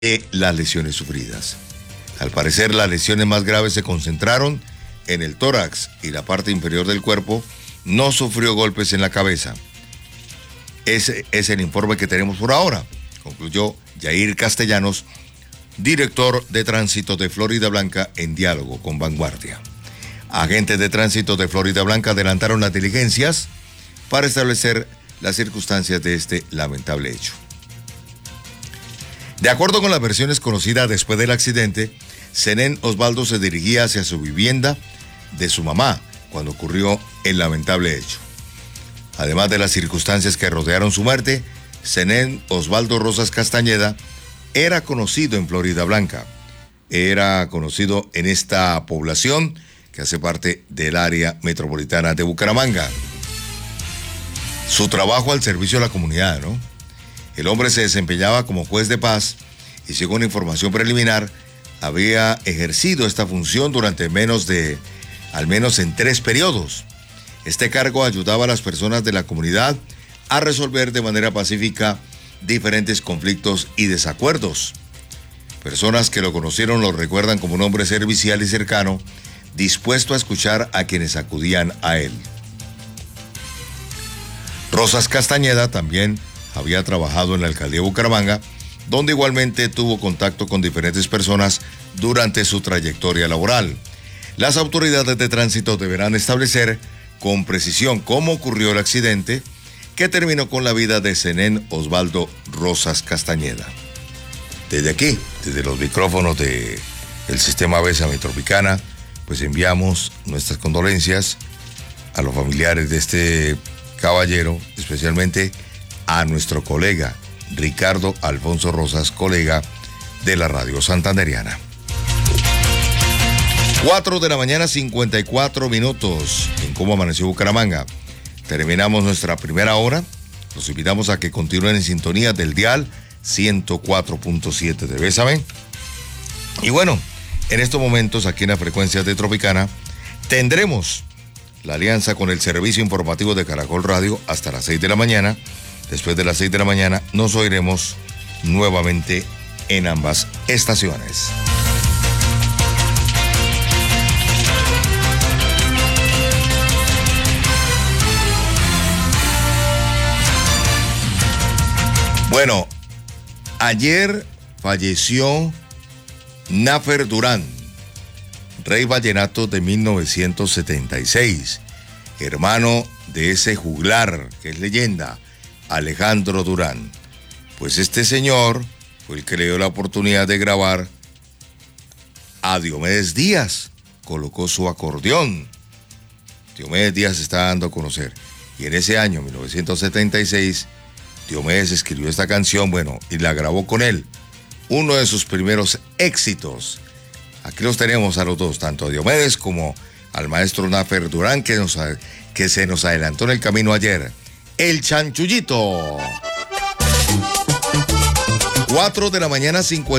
de las lesiones sufridas. Al parecer, las lesiones más graves se concentraron en el tórax y la parte inferior del cuerpo. No sufrió golpes en la cabeza. Ese es el informe que tenemos por ahora, concluyó Yair Castellanos, director de tránsito de Florida Blanca, en diálogo con Vanguardia. Agentes de tránsito de Florida Blanca adelantaron las diligencias para establecer las circunstancias de este lamentable hecho. De acuerdo con las versiones conocidas después del accidente, Zenén Osvaldo se dirigía hacia su vivienda de su mamá cuando ocurrió el lamentable hecho. Además de las circunstancias que rodearon su muerte, Zenén Osvaldo Rosas Castañeda era conocido en Florida Blanca. Era conocido en esta población que hace parte del área metropolitana de Bucaramanga. Su trabajo al servicio de la comunidad, ¿no? El hombre se desempeñaba como juez de paz y, según información preliminar, había ejercido esta función durante al menos en 3 periodos. Este cargo ayudaba a las personas de la comunidad a resolver de manera pacífica diferentes conflictos y desacuerdos. Personas que lo conocieron lo recuerdan como un hombre servicial y cercano, dispuesto a escuchar a quienes acudían a él. Rosas Castañeda también había trabajado en la alcaldía de Bucaramanga, donde igualmente tuvo contacto con diferentes personas durante su trayectoria laboral. Las autoridades de tránsito deberán establecer con precisión cómo ocurrió el accidente que terminó con la vida de Zenén Osvaldo Rosas Castañeda. Desde aquí, desde los micrófonos del Sistema BESA Metropicana, pues enviamos nuestras condolencias a los familiares de este caballero, especialmente a nuestro colega Ricardo Alfonso Rosas, colega de la radio santanderiana. 4 de la mañana, 54 minutos, en Cómo Amaneció Bucaramanga. Terminamos nuestra primera hora. Los invitamos a que continúen en sintonía del dial 104.7 de Bésame. Y bueno, en estos momentos, aquí en la frecuencia de Tropicana, tendremos la alianza con el servicio informativo de Caracol Radio hasta las 6 de la mañana. Después de las 6 de la mañana nos oiremos nuevamente en ambas estaciones. Bueno, ayer falleció Nafer Durán, rey vallenato de 1976, hermano de ese juglar que es leyenda, Alejandro Durán. Pues este señor fue el que le dio la oportunidad de grabar a Diomedes Díaz, colocó su acordeón. Diomedes Díaz se está dando a conocer. Y en ese año, 1976, Diomedes escribió esta canción, bueno, y la grabó con él. Uno de sus primeros éxitos. Aquí los tenemos a los dos, tanto a Diomedes como al maestro Nafer Durán, que se nos adelantó en el camino ayer. El Chanchullito. 4 de la mañana, 50.